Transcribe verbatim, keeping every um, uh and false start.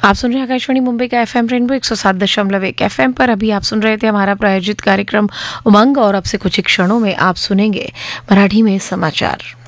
आप सुन रहे हैं आकाशवाणी मुंबई का एफएम रेनबो एक सौ सात दशमलव एक एफएम पर। अभी आप सुन रहे थे हमारा प्रायोजित कार्यक्रम उमंग, और अब से कुछ ही क्षणों में आप सुनेंगे मराठी में समाचार।